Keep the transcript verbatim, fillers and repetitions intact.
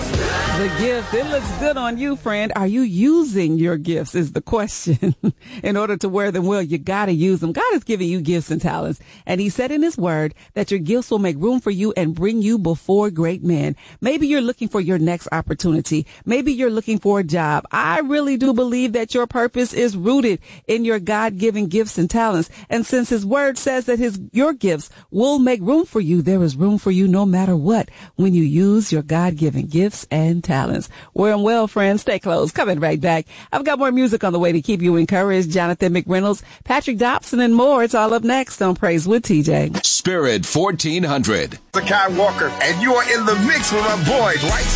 The gift, it looks good on you, friend. Are you using your gifts is the question. In order to wear them well, you got to use them. God has given you gifts and talents. And he said in his word that your gifts will make room for you and bring you before great men. Maybe you're looking for your next opportunity. Maybe you're looking for a job. I really do believe that your purpose is rooted in your God-given gifts and talents. And since his word says that his your gifts will make room for you, there is room for you no matter what when you use your God-given gifts and talents. Wear them well, friends. Stay close. Coming right back. I've got more music on the way to keep you encouraged. Jonathan McReynolds, Patrick Dobson, and more. It's all up next on Praise with T J. Spirit fourteen hundred. The Kai Walker, and you are in the mix with my boy, Dwight